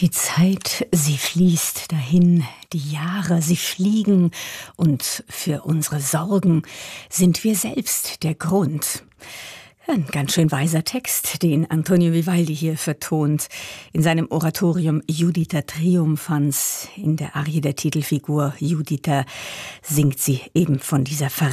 Die Zeit, sie fließt dahin, die Jahre, sie fliegen, und für unsere Sorgen sind wir selbst der Grund. Ein ganz schön weiser Text, den Antonio Vivaldi hier vertont. In seinem Oratorium Juditha Triumphans, in der Arie der Titelfigur Juditha, singt sie eben von dieser